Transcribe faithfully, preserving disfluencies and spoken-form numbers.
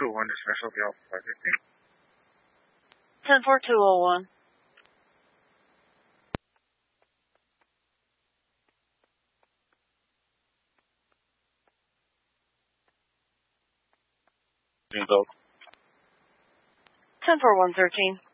two oh one, dismissal of the Alpha five fifteen. ten four two oh one. Result. ten four one thirteen.